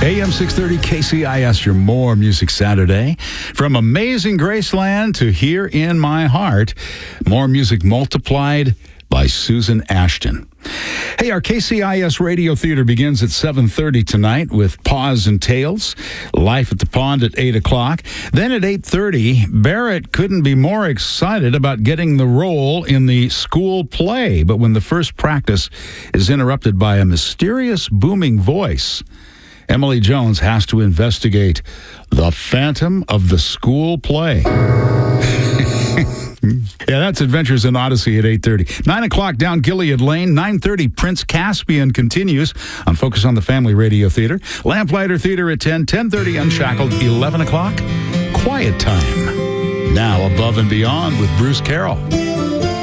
AM 630 KCIS, your More Music Saturday. From Amazing Graceland to Here in My Heart, more music multiplied by Susan Ashton. Hey, our KCIS Radio Theater begins at 7:30 tonight with Paws and Tales, Life at the Pond at 8 o'clock. Then at 8:30, Barrett couldn't be more excited about getting the role in the school play. But when the first practice is interrupted by a mysterious booming voice, Emily Jones has to investigate the Phantom of the School Play. Yeah, that's Adventures in Odyssey at 8:30. 9 o'clock down Gilead Lane. 9:30, Prince Caspian continues on Focus on the Family Radio Theater. Lamplighter Theater at 10. 10:30, Unshackled. 11 o'clock, Quiet Time. Now Above and Beyond with Bruce Carroll.